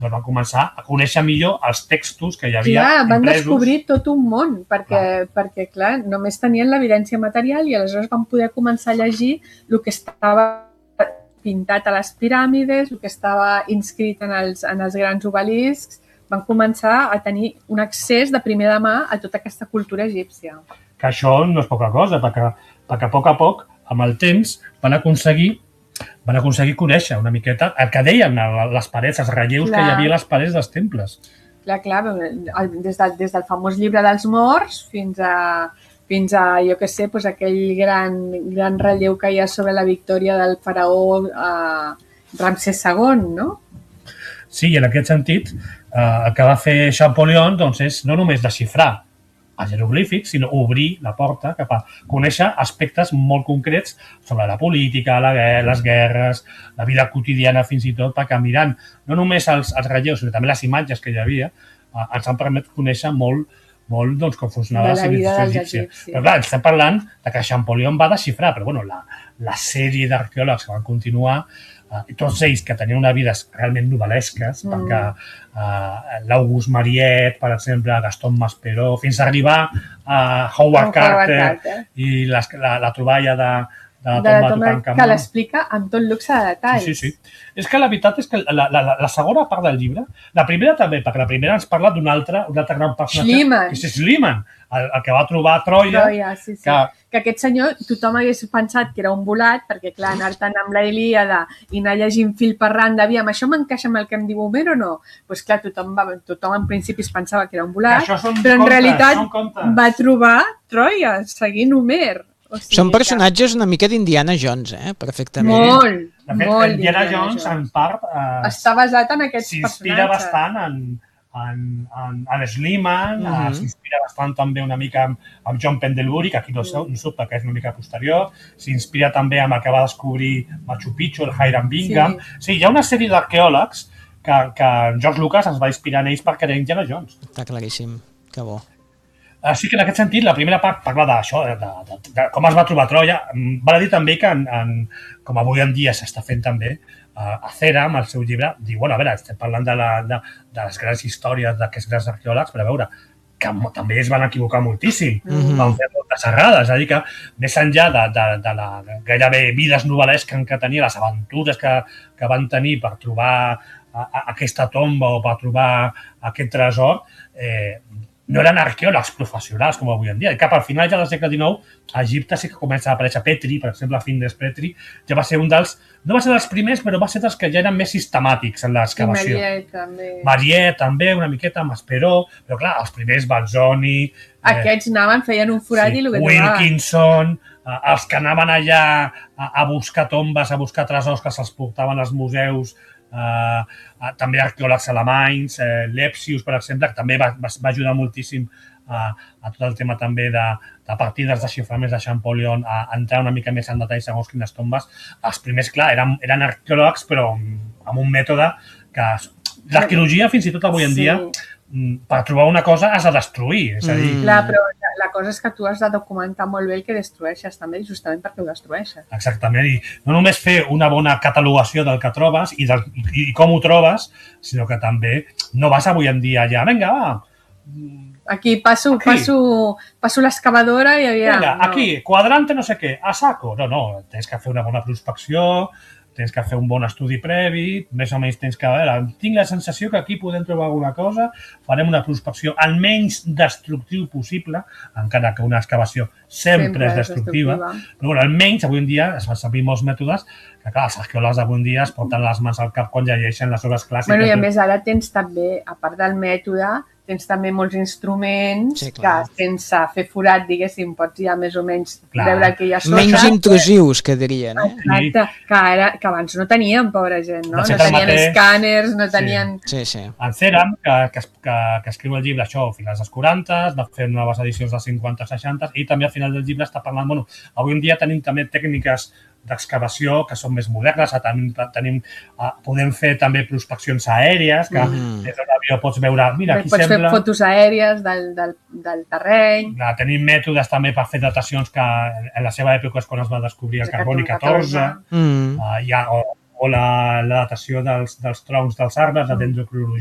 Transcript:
doncs van començar a conèixer millor els textos que hi havia impresos. Van impresos. Descobrir tot un món, perquè clar, només tenien l'evidència material i aleshores van poder començar a llegir el que estava pintat a les piràmides, el que estava inscrit en els grans obeliscs. Van començar a tenir un accés de primera mà a tota aquesta cultura egípcia. Que això no és poca cosa, perquè a poc, amb el temps, van aconseguir conèixer una miqueta el que deien les parets, els relleus que hi havia a les parets dels temples. Clar, des del famós llibre dels morts fins a jo què sé, aquell gran relleu que hi ha sobre la victòria del faraó Ramsès II, no? Sí, i en aquest sentit, el que va fer Champollion és no només desxifrar els jeroglífics, sinó obrir la porta cap a conèixer aspectes molt concrets sobre la política, les guerres, la vida quotidiana fins i tot, perquè mirant no només els relleus, sinó també les imatges que hi havia, ens han permès conèixer molt com funcionava la civilització egípcia. Però clar, estem parlant que Champollion va desxifrar, però la sèrie d'arqueòlegs que van continuar, tots ells que tenien unes vides realment novel·lesques, perquè l'August Mariette, per exemple, Gaston Maspero, fins a arribar a Howard Carter i la troballa de la tomba que l'explica amb tot luxe de detalls. Sí. És que la veritat és que la segona part del llibre, la primera també, perquè la primera ens parla d'un altre gran personatge, que és Schliemann, el que va trobar a Troia. Sí. Que aquest senyor, tothom hagués pensat que era un volat, perquè clar, anar-te'n amb la Ilíada i anar llegint fil per randa, aviam, això m'encaixa amb el que em diu Homer o no? Doncs clar, tothom en principi es pensava que era un volat, però en realitat va trobar Troia, seguint Homer. Són personatges una mica d'Indiana Jones, perfectament. Molt. De fet, Indiana Jones, en part, està basat en aquests personatges. S'inspira bastant en Schliemann, s'inspira bastant també una mica amb John Pendlebury, que aquí no surt perquè és una mica posterior, s'inspira també amb el que va descobrir Machu Picchu, el Hiram Bingham. Sí, hi ha una sèrie d'arqueòlegs que George Lucas es va inspirar en ells per crear Indiana Jones. Està claríssim, que bo. Així que en aquest sentit, la primera part parla d'això, de com es va trobar Troia. Val a dir també que, com avui en dia s'està fent també, a Cera, amb el seu llibre, diu, a veure, estem parlant de les grans històries d'aquests grans arqueòlegs, però a veure, que també es van equivocar moltíssim, van fer moltes errades, és a dir que més enllà de la gairebé vides novel·lesques que tenia, les aventures que van tenir per trobar aquesta tomba o per trobar aquest tresor, no eren arqueòlegs professionals com avui en dia. Cap al final ja del segle XIX, a Egipte sí que comença a aparèixer Petri, per exemple, Flinders Petri, ja va ser un dels, no va ser dels primers, però va ser dels que ja eren més sistemàtics en l'excavació. Mariette també, una miqueta, Maspero, però clar, els primers, Balzoni... Aquests anaven, feien un forat i el que trobaven. Wilkinson, els que anaven allà a buscar tombes, a buscar tresors que se'ls portaven als museus, també arqueòlegs alemanys, Lepsius, per exemple, que també va ajudar moltíssim a tot el tema també de partir dels desxiframents de Champollion a entrar una mica més en detall segons quines tombes. Els primers, clar, eren arqueòlegs, però amb un mètode que... L'arqueologia, fins i tot avui en dia, per trobar una cosa has de destruir, és a dir... Clar, però la cosa és que tu has de documentar molt bé el que destrueixes també, justament perquè ho destrueixes. Exactament, i no només fer una bona catalogació del que trobes i com ho trobes, sinó que també no vas avui en dia allà, vinga, va... Aquí passo l'excavadora i aviam... Vinga, aquí, quadrante no sé què, a saco. No, tens que fer una bona prospecció, tens que fer un bon estudi previ, més o menys tens que... Tinc la sensació que aquí podem trobar alguna cosa, farem una prospecció el menys destructiu possible, encara que una excavació sempre és destructiva, però almenys avui en dia es fan servir molts mètodes que, clar, els arqueòlegs d'avui en dia es porten les mans al cap quan llegeixen les obres clàssiques. I a més ara tens també, a part del mètode, tens també molts instruments que sense fer forat, diguéssim, pots ja més o menys veure que hi ha sota. Menys intrusius, que dirien. Exacte, que abans no tenien, pobra gent, no? No tenien escàners, no tenien... En Ceram, que escriu el llibre, això, a finals dels 40, va fer noves edicions dels 50-60, i també al final del llibre està parlant, bueno, avui en dia tenim també tècniques d'excavació que són més modernes, podem fer també prospeccions aèries, que des d'un avió pots veure, mira, aquí sembla... Pots fer fotos aèries del terreny... Tenim mètodes també per fer datacions que en la seva època és quan es va descobrir el carboni 14, la datació dels troncs dels arbres, la dendrocronologia,